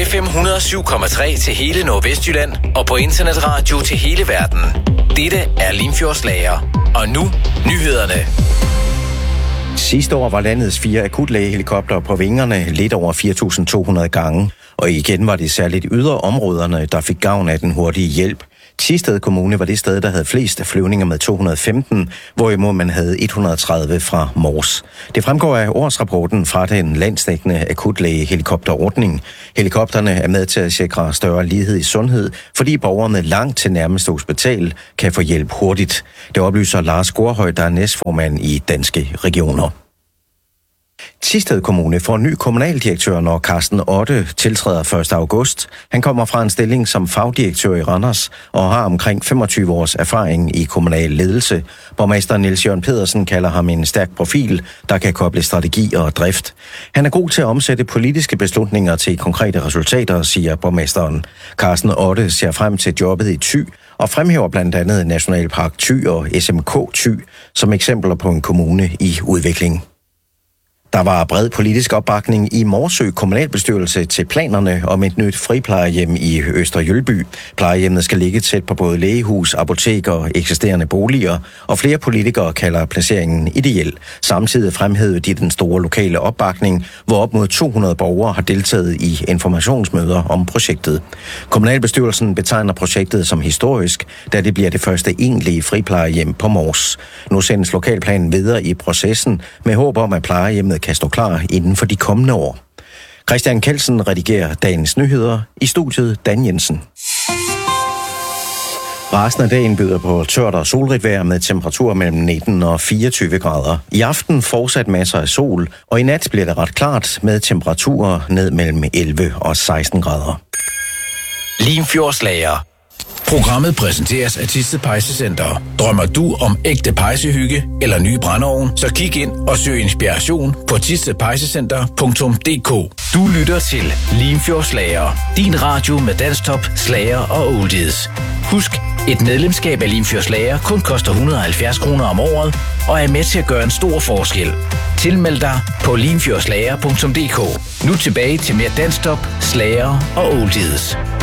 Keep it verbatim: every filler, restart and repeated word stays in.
F M et hundrede og syv komma tre til hele Nordvestjylland og på internetradio til hele verden. Dette er Limfjordslager. Og nu nyhederne. Sidste år var landets fire akutlægehelikoptere på vingerne lidt over fire tusind to hundrede gange, og igen var det særligt ydre områderne, der fik gavn af den hurtige hjælp. Thisted Kommune var det sted, der havde flest flyvninger med to hundrede og femten, hvorimod man havde et hundrede og tredive fra Mors. Det fremgår af årsrapporten fra den landsdækkende akutlægehelikopterordning. Helikopterne er med til at sikre større lighed i sundhed, fordi borgerne langt til nærmeste hospital kan få hjælp hurtigt. Det oplyser Lars Gårdhøj, der er næstformand i Danske Regioner. Thisted Kommune får en ny kommunaldirektør, når Carsten Otte tiltræder første august. Han kommer fra en stilling som fagdirektør i Randers og har omkring femogtyve års erfaring i kommunal ledelse. Borgmester Niels Jørgen Pedersen kalder ham en stærk profil, der kan koble strategi og drift. Han er god til at omsætte politiske beslutninger til konkrete resultater, siger borgmesteren. Carsten Otte ser frem til jobbet i Thy og fremhæver blandt andet Nationalpark Thy og S M K Thy som eksempler på en kommune i udvikling. Der var bred politisk opbakning i Morsø kommunalbestyrelse til planerne om et nyt friplejehjem i Øster-Jølby. Plejehjemmet skal ligge tæt på både lægehus, apotek og eksisterende boliger, og flere politikere kalder placeringen ideel. Samtidig fremhævede de den store lokale opbakning, hvor op mod to hundrede borgere har deltaget i informationsmøder om projektet. Kommunalbestyrelsen betegner projektet som historisk, da det bliver det første egentlige friplejehjem på Mors. Nu sendes lokalplanen videre i processen med håb om, at plejehjemmet kan stå klar inden for de kommende år. Christian Kelsen redigerer dagens nyheder. I studiet Dan Jensen. Resten af dagen byder på tørt og solrigt vejr med temperaturer mellem nitten og fireogtyve grader. I aften fortsat masser af sol, og i nat bliver det ret klart med temperaturer ned mellem elleve og seksten grader. Limfjordslager. Programmet præsenteres af Thisted Pejsecenter. Drømmer du om ægte pejsehygge eller ny brændeovn, så kig ind og søg inspiration på thisted pejsecenter punktum d k. Du lytter til Limfjordslager, din radio med dansktop, slager og oldies. Husk, et medlemskab af Limfjordslager kun koster et hundrede og halvfjerds kroner om året og er med til at gøre en stor forskel. Tilmeld dig på limfjordslager punktum d k. Nu tilbage til mere dansktop, slager og oldies.